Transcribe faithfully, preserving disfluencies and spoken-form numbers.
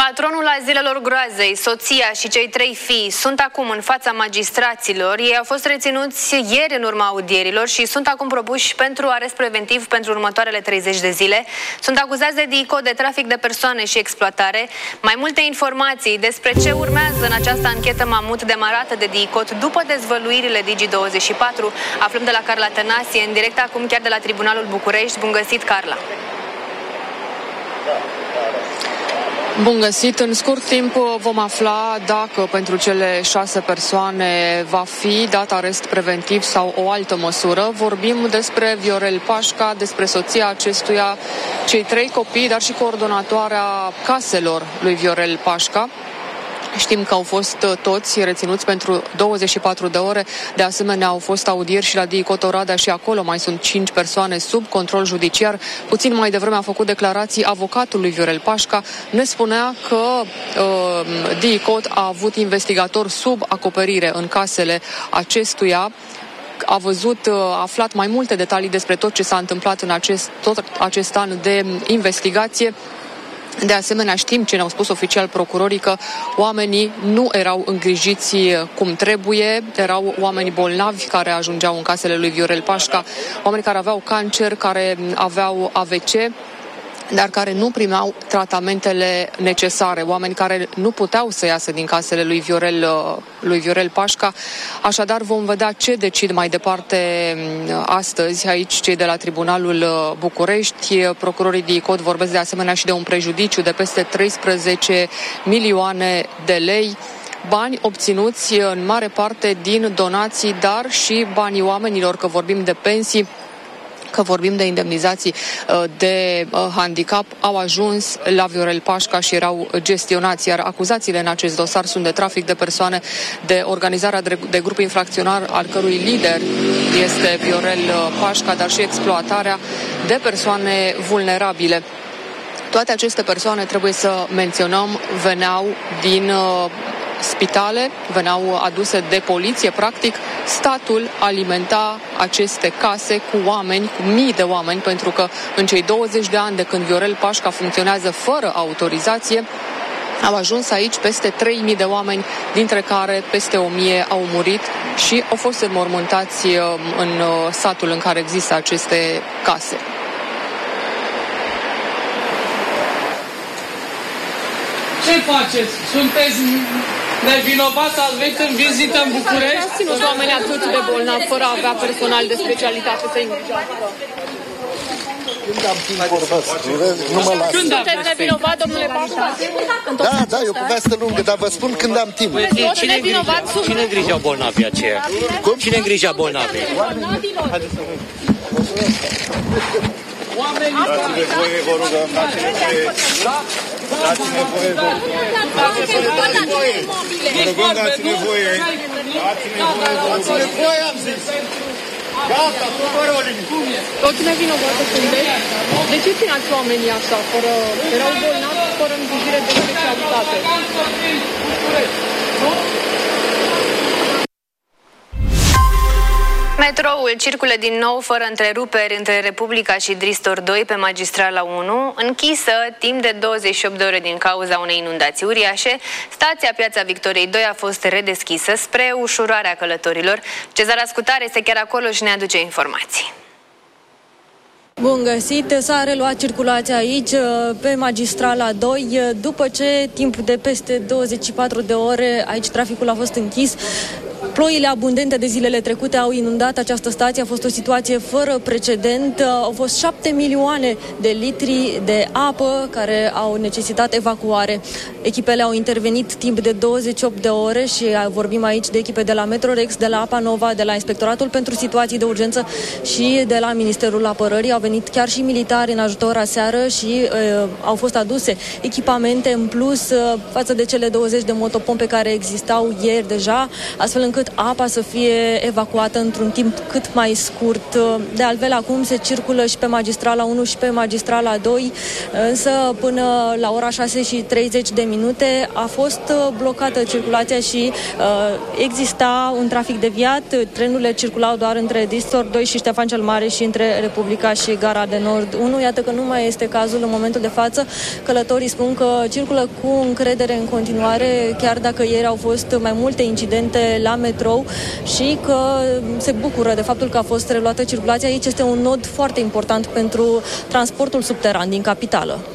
Patronul azilelor groazei, soția și cei trei fii sunt acum în fața magistraților. Ei au fost reținuți ieri în urma audierilor și sunt acum propuși pentru arest preventiv pentru următoarele treizeci de zile. Sunt acuzați de DICOT, de trafic de persoane și exploatare. Mai multe informații despre ce urmează în această anchetă mamut demarată de DICOT după dezvăluirile Digi douăzeci și patru aflăm de la Carla Tănasie, în direct acum chiar de la Tribunalul București. Bun găsit, Carla! Bun găsit! În scurt timp vom afla dacă pentru cele șase persoane va fi dat arest preventiv sau o altă măsură. Vorbim despre Viorel Pașca, despre soția acestuia, cei trei copii, dar și coordonatoarea caselor lui Viorel Pașca. Știm că au fost toți reținuți pentru douăzeci și patru de ore. De asemenea, au fost audieri și la DICOT Oradea și acolo mai sunt cinci persoane sub control judiciar. Puțin mai devreme a făcut declarații avocatul lui Viorel Pașca. Ne spunea că uh, DICOT a avut investigator sub acoperire în casele acestuia. A văzut, a aflat mai multe detalii despre tot ce s-a întâmplat în acest, tot acest an de investigație. De asemenea, știm ce ne-au spus oficial procurorii, că oamenii nu erau îngrijiți cum trebuie, erau oameni bolnavi care ajungeau în casele lui Viorel Pașca, oameni care aveau cancer, care aveau A V C, dar care nu primeau tratamentele necesare, oameni care nu puteau să iasă din casele lui Viorel, lui Viorel Pașca. Așadar, vom vedea ce decid mai departe astăzi aici cei de la Tribunalul București. Procurorii DICOT vorbesc de asemenea și de un prejudiciu de peste treisprezece milioane de lei, bani obținuți în mare parte din donații, dar și banii oamenilor, că vorbim de pensii, că vorbim de indemnizații de handicap, au ajuns la Viorel Pașca și erau gestionați, iar acuzațiile în acest dosar sunt de trafic de persoane, de organizarea de grup infracționar al cărui lider este Viorel Pașca, dar și exploatarea de persoane vulnerabile. Toate aceste persoane, trebuie să menționăm, veneau din spitale, veneau aduse de poliție. Practic, statul alimenta aceste case cu oameni, cu mii de oameni, pentru că în cei douăzeci de ani de când Viorel Pașca funcționează fără autorizație, au ajuns aici peste trei mii de oameni, dintre care peste o mie au murit și au fost înmormântați în satul în care există aceste case. Ce faceți? Sunteți nevinovați, ați venit în vizită în București? Ați ținut oameni atât de bolnavi, fără a avea personal de specialitate să îngrijească. Când am timp vorbesc, nu mă las. Sunteți nevinovat, domnule Pașca? Da, da, e o poveste lungă, dar vă spun când am timp. Cine, cine îngrijea bolnavii aceia? Cum? Cine îngrijea bolnavii? Oamenii... Dați-ne voie, vă rugăm, dați-ne voie. Dați-ne voie, vă rugăm. Dați-ne voie. Vă rugăm, dați-ne voie. Dați-ne voie, vă rugăm. Dați-ne voie, am zis. Gata, nu fără o limită. Toți nevinovată sunteți? De ce țineați oamenii așa, fără... Erau bolnavi, fără îngrijire de specialitate? Metroul circulă din nou fără întreruperi între Republica și Dristor doi pe Magistrala unu, închisă timp de douăzeci și opt de ore din cauza unei inundații uriașe. Stația Piața Victoriei doi a fost redeschisă spre ușurarea călătorilor. Cezar Ascutare este chiar acolo și ne aduce informații. Bun găsit! S-a reluat circulația aici pe Magistrala doi după ce timp de peste douăzeci și patru de ore aici traficul a fost închis. Ploile abundente de zilele trecute au inundat această stație, a fost o situație fără precedent. Au fost șapte milioane de litri de apă care au necesitat evacuare. Echipele au intervenit timp de douăzeci și opt de ore și vorbim aici de echipe de la Metrorex, de la Apa Nova, de la Inspectoratul pentru Situații de Urgență și de la Ministerul Apărării. Au venit chiar și militari în ajutor aseară și uh, au fost aduse echipamente în plus uh, față de cele douăzeci de motopompe care existau ieri deja, astfel încât încât apa să fie evacuată într-un timp cât mai scurt. De altfel, acum se circulă și pe magistrala unu și pe magistrala doi, însă până la ora șase și treizeci de minute a fost blocată circulația și uh, exista un trafic deviat. Trenurile circulau doar între Distor doi și Ștefan cel Mare și între Republica și Gara de Nord unu. Iată că nu mai este cazul în momentul de față. Călătorii spun că circulă cu încredere în continuare, chiar dacă ieri au fost mai multe incidente la metrou, și că se bucură de faptul că a fost reluată circulația. Aici este un nod foarte important pentru transportul subteran din capitală.